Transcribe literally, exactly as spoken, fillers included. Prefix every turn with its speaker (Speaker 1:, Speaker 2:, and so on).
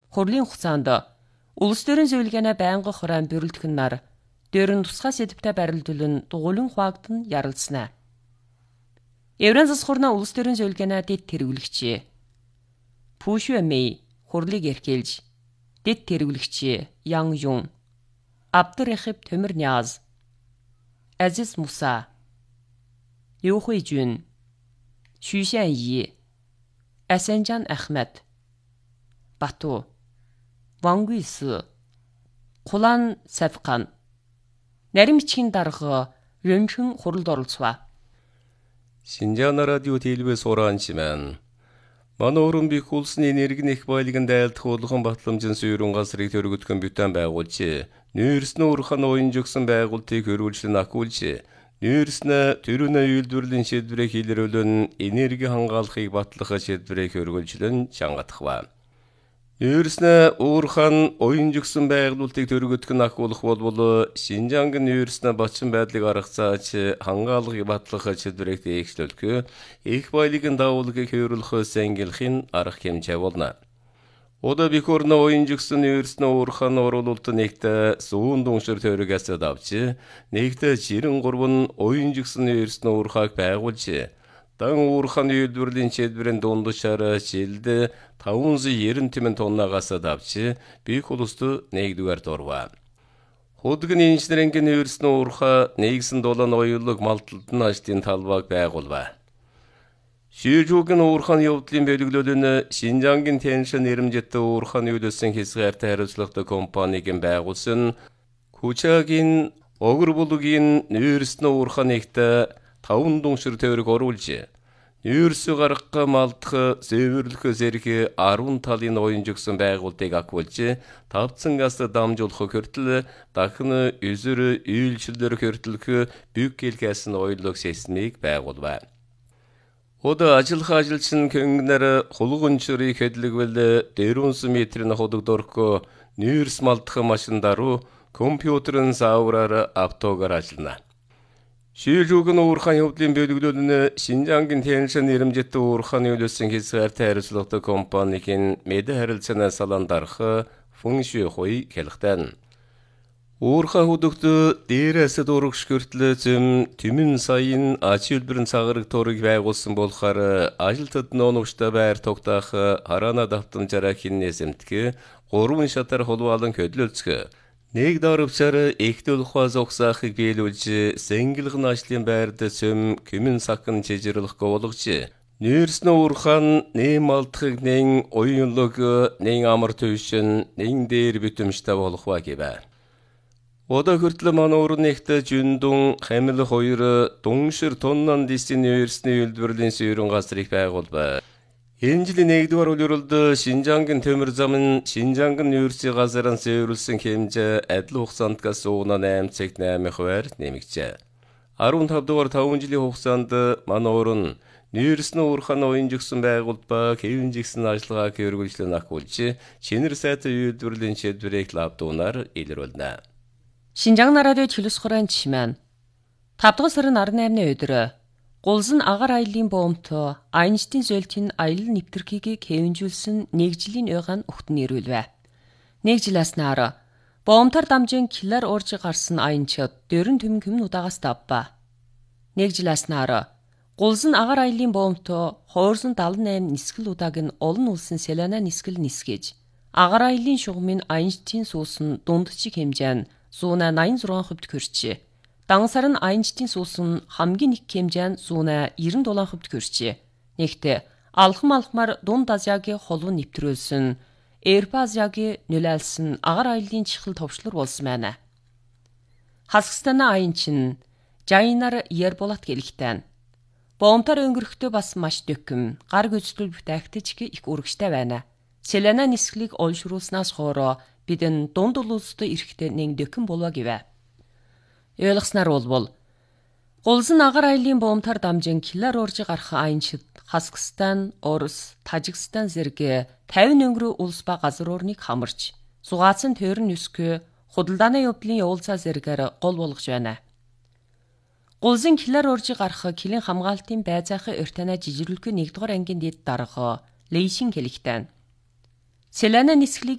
Speaker 1: Хурлын хугацаанд улс төрийн зөвлгөөнө байнга хураан бөрөлдөх нар дөрөн тусгай сэдвтэй барилдуулан дугуйлан хуваагдсан ярилцсанаа. Еврен засхурна улс төрийн зөвлгөөнө дэд тэргүүлэгчээ. Пүүшвэ Мэй хурлыг эрхэлж дэд тэргүүлэгчээ Ян Юн, Абдурахип Төмөр Ниаз, Азиз Муса, Ю Хуй Жун, Шү Шэн Yi, Асенжан Ахмед, Бату, Ван Гуй Сэ, Кулан Савкан, нарийн бичгийн дарга Рөнчэн хуралд оролцваа.
Speaker 2: Шинжаана радио телевиз сураанчиман манай өрөн бих улсын энергийн их баялагын дайлдах улхан батламжин суурин гасрыг төргөтгөн бүтэн байгуулж, нүүрснэ урхан уян жигсэн байгуултыг хөрвүүлжлэн акуулж, нүүрснэ төрөнө үйлдвэрлэлийн шийдвэрийг илрүүлэн энерги хангаалахыг батлах шийдвэрийг хөрвүүлжлэн чангадахва. Нүүрснэ урхан уян жигсэн байгуултыг төргөтгөн акуулах болбол Шинжаангийн нүүрснэ бачин байдлыг аргацаач хангаалахыг батлах шийдвэрийг дээгшлүүлэх их баялагын давуулгыг хөрвүүлэх сэнгилхийн арга хэмжээ болно. Ода бихорно уян жигсэн нүүрснэ урхан оруулалт нэгтэ сүүн дүншэр төргөөс давж, нэгтэ жирэн гурван уян жигсэн нүүрснэ урхааг байгуулж, дан урхан үйлдвэрлэлийн шийдвэрийн дундчаар жилдээ таван сая девяносто тимэн тоннагаас давж, бих улсд нэгдүгээр дурва. Худгийн инженерингийн нүүрснэ урха нэгсэн долоон оюулог малталтын ажлын талбайг байгуулва. Шийжүүгийн урхан явдлын бөлөглөлөн Шинжаангийн тэншин нэрэмжэттэй урхан үйлдвэрлэсэн хэсгээртэй хариуцлагатай компанигийн байгуулсан Кучагийн огөр булгийн нүүрснэ урхан нэгтэ таван дүншэр тойрог оруулж, нүүрсө гаргах малтах зэвэрлэх зэрэг арван талын уян жигсэн байгуултыг акуулж, тавцангаас дамжуулах хүртэл дахин үзэр үйлчлэлээр хүртэлх büyük келгэсэн оюулог системийг байгуулва. Ода ажиллах ажилчин көнгнэр хулгунчрыг хэдлэгвэл дөрвөн метрийн ходогдорко нүүрс малтах машиндаруу компьютерын заавраар автогоор ажиллана. Шийжүүгийн уурхан явдлын бөлөглөлөн Шинжаангийн тэншин нэрэмжэттэй уурхан үйлдвэрлэсэн хэсгээртэй хариуцлагатай компанигийн мэдээ харилцааны салан дарах Фэн Шуй хэлэхдээ уурхан хөдөгт дээрээс дурагш хүртэл зэм тэмэн саяын ач үлбэрэн цагараг турыг байгуулсан болохоор ажилтнууд нууштай байр тогтоох хараана давтамжаараа хиннэсэмтгэ гурван шатар холбоолон хөдлөлцгөө. Нэг дарвчаар ихтэл ухаа зогсаахыг биелүүлж, сэнгэлгэн ажлын байрд сөм кэмэн сакын чижирлэх говологч, нүүрснэ урхан нэм малтахыг нэн уянлог нэн амар төвшин нэн дээр битэмжтэй болохва гэвэ. Ода хүртэл манай өрнөхт жүндүн хамил хоёр дүншэр тоннан дисэн нүүрснэ үйлдвэрлэлийн суурин гасрыг байгуулва. Энэ жилийн нэгдүгээр улиралд Шинжаангийн төмөр замын Шинжаангийн нүүрсийн газарын зөвөрлсөн хэмжээ адил хугацаандгаас угнаа найман цагт найман хувиар нэмэгджээ. арван тав дугаар таван жилийн хугацаанд манай өрн нүүрснэ урхан уян жигсэн байгуулт ба хэвэн жигсэн ажиллагааг хөрвүүлжлэн акуулж, шинэр сайтай үйлдвэрлэлийн шийдвэрийг лавдуунаар илрүүлнэ.
Speaker 1: Шинжаан радио телевиз хураанчиман тав дахь сарын арван наймны өдөр Гулзан агаар аялын боомт Айнштейн зөөлтийн аялал нэвтрхийг хэвэнжүүлсэн нэг жилийн ойгаан өгтөн ирүүлвэ. Нэг жилээс наар боомтоор дамжин килар уурж гарсан аянчид дөрөн төмөн хүмн удаагаас давба. Нэг жилээс наар Гулзан агаар аялын боомт хуурсан далан найман нисгэл удааг нь олон улсын Селена нисгэл нисгэж, агаар аялын шугамын Айнштейн суусан дундчиг хэмжээ нь зуuna найман зургаан хувьд хүрчээ. Дансар нь Айнштейн суусан хамгийн их хэмжээ нь зуuna девяносто дулаан хувьд хүрчээ. Нэгтээ алхам алхмаар дунд Азиягийн холбоо нэвтрүүлсэн, Европ Азиягийн нөлөөлсөн агаар аяллаа чихэл товчлор болсон байна. Хасгстаны аянчин Жайнар Ерболат гэлэгтэн. Боомтоор өнгөрөхдөө бас маш дөкөм, гар гүйцэтгэл бүтээгтэж их үргэжтэй байна. Селена нисгэлийг олшруулснаас хоороо бидэн дунд улсад ирэхдээ нэг дөкөм болоо гэвэ. Ойлгосноор болбол Гулзан агаар аялын боомтоор дамжин килар уурж гарах аянчид Хасгстан, Орос, Тажикстан зэрэг тавин өнгөрөө улс ба газар орныг хамарч, сугаацсан тойрон нүсгөө худалдааны явдлын явуулцаа зэрэгээр гол болгож байна. Гулзан килар уурж гарах килийн хамгаалтын байцаахын өртөнө жижирлэхгүй нэгдүгээр ангийн дэд дарга Лейшин хэлэгтэн. Селена нисгэлийг